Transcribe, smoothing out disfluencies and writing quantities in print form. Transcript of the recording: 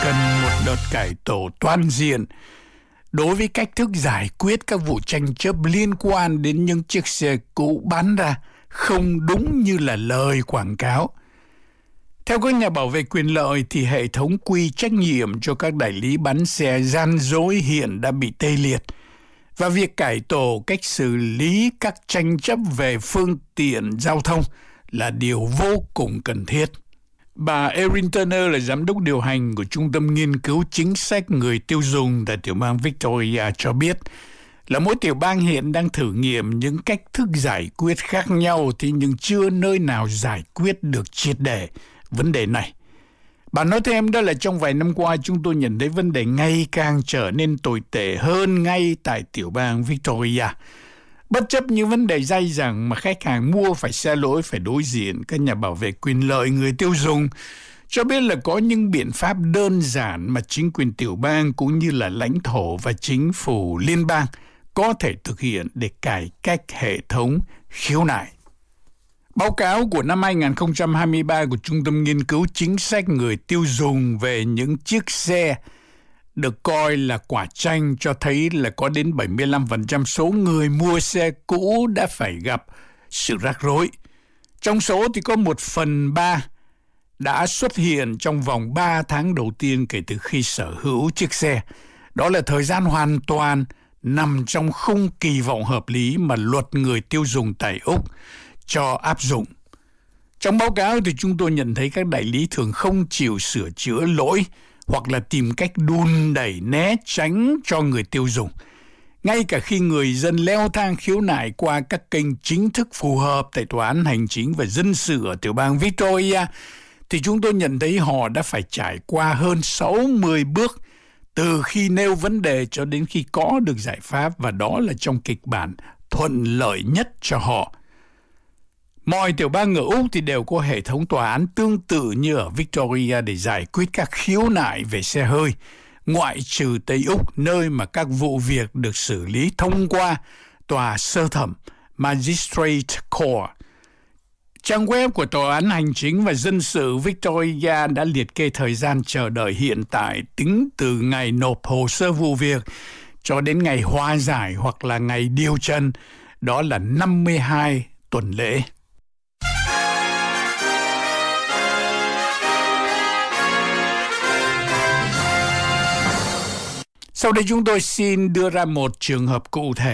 cần một đợt cải tổ toàn diện đối với cách thức giải quyết các vụ tranh chấp liên quan đến những chiếc xe cũ bán ra không đúng như là lời quảng cáo. Theo các nhà bảo vệ quyền lợi thì hệ thống quy trách nhiệm cho các đại lý bán xe gian dối hiện đã bị tê liệt, và việc cải tổ cách xử lý các tranh chấp về phương tiện giao thông là điều vô cùng cần thiết. Bà Erin Turner là giám đốc điều hành của Trung tâm Nghiên cứu Chính sách Người tiêu dùng tại tiểu bang Victoria cho biết là mỗi tiểu bang hiện đang thử nghiệm những cách thức giải quyết khác nhau, thì nhưng chưa nơi nào giải quyết được triệt để vấn đề này. Bà nói thêm đó là trong vài năm qua chúng tôi nhận thấy vấn đề ngày càng trở nên tồi tệ hơn ngay tại tiểu bang Victoria. Bất chấp những vấn đề dai dẳng mà khách hàng mua phải xe lỗi phải đối diện, các nhà bảo vệ quyền lợi người tiêu dùng cho biết là có những biện pháp đơn giản mà chính quyền tiểu bang cũng như là lãnh thổ và chính phủ liên bang có thể thực hiện để cải cách hệ thống khiếu nại. Báo cáo của năm 2023 của Trung tâm Nghiên cứu Chính sách Người tiêu dùng về những chiếc xe được coi là quả chanh cho thấy là có đến 75% số người mua xe cũ đã phải gặp sự rắc rối. Trong số thì có 1/3 đã xuất hiện trong vòng 3 tháng đầu tiên kể từ khi sở hữu chiếc xe. Đó là thời gian hoàn toàn nằm trong khung kỳ vọng hợp lý mà luật người tiêu dùng tại Úc cho áp dụng. Trong báo cáo thì chúng tôi nhận thấy các đại lý thường không chịu sửa chữa lỗi hoặc là tìm cách đùn đẩy né tránh cho người tiêu dùng. Ngay cả khi người dân leo thang khiếu nại qua các kênh chính thức phù hợp tại Tòa án Hành chính và Dân sự ở tiểu bang Victoria, thì chúng tôi nhận thấy họ đã phải trải qua hơn 60 bước từ khi nêu vấn đề cho đến khi có được giải pháp, và đó là trong kịch bản thuận lợi nhất cho họ. Mọi tiểu bang ở Úc thì đều có hệ thống tòa án tương tự như ở Victoria để giải quyết các khiếu nại về xe hơi, ngoại trừ Tây Úc, nơi mà các vụ việc được xử lý thông qua tòa sơ thẩm Magistrate Court. Trang web của Tòa án Hành chính và Dân sự Victoria đã liệt kê thời gian chờ đợi hiện tại tính từ ngày nộp hồ sơ vụ việc cho đến ngày hòa giải hoặc là ngày điều trần, đó là 52 tuần lễ. Sau đây chúng tôi xin đưa ra một trường hợp cụ thể